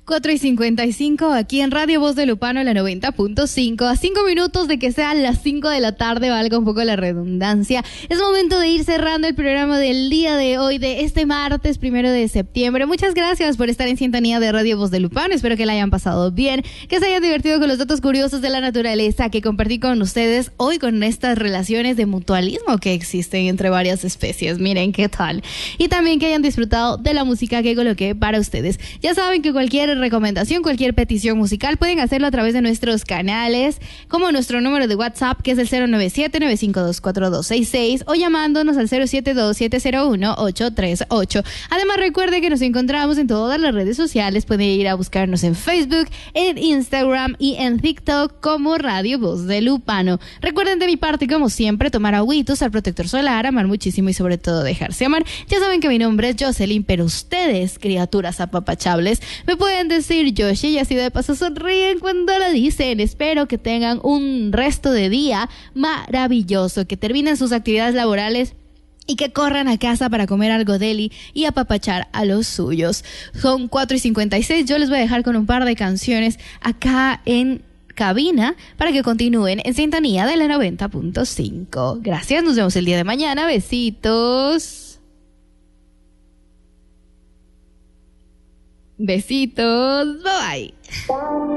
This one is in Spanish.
4:55 aquí en Radio Voz de Lupano, la 90.5. A 5 minutos de que sean las 5 de la tarde, valga un poco la redundancia. Es momento de ir cerrando el programa del día de hoy, de este martes 1 de septiembre. Muchas gracias por estar en sintonía de Radio Voz de Lupano. Espero que la hayan pasado bien, que se hayan divertido con los datos curiosos de la naturaleza que compartí con ustedes hoy, con estas relaciones de mutualismo que existen entre varias especies. Miren qué tal. Y también que hayan disfrutado de la música que coloqué para ustedes. Ya saben que cualquier recomendación, cualquier petición musical pueden hacerlo a través de nuestros canales, como nuestro número de WhatsApp, que es el 097-952-4266, o llamándonos al 072-701-838. Además, recuerde que nos encontramos en todas las redes sociales. Pueden ir a buscarnos en Facebook, en Instagram y en TikTok como Radio Voz de Lupano. Recuerden de mi parte, como siempre, tomar agüitos, al protector solar, amar muchísimo y sobre todo dejarse amar. Ya saben que mi nombre es Jocelyn, pero ustedes, criaturas apapachables, me pueden decir Yoshi, y así de paso sonríen cuando lo dicen. Espero que tengan un resto de día maravilloso, que terminen sus actividades laborales y que corran a casa para comer algo deli y apapachar a los suyos. Son 4:56. Yo les voy a dejar con un par de canciones acá en cabina para que continúen en sintonía de la 90.5. Gracias, nos vemos el día de mañana. Besitos. Besitos, bye bye.